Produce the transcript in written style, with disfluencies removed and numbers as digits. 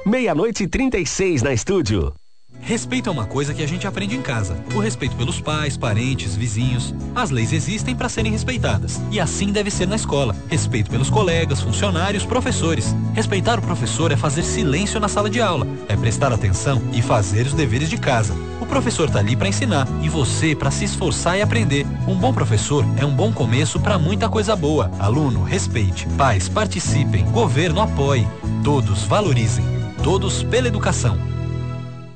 00000000000000 na estúdio. Respeito é uma coisa que a gente aprende em casa. O respeito pelos pais, parentes, vizinhos. As leis existem para serem respeitadas. E assim deve ser na escola. Respeito pelos colegas, funcionários, professores. Respeitar o professor é fazer silêncio na sala de aula. É prestar atenção e fazer os deveres de casa. O professor tá ali para ensinar e você para se esforçar e aprender. Um bom professor é um bom começo para muita coisa boa. Aluno, respeite. Pais, participem. Governo, apoie. Todos valorizem. Todos pela educação.